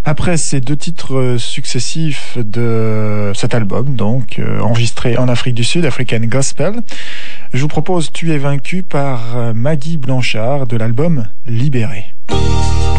Après ces deux titres successifs de cet album, donc enregistré en Afrique du Sud, African Gospel, je vous propose Tu es vaincu par Maggie Blanchard de l'album Libéré.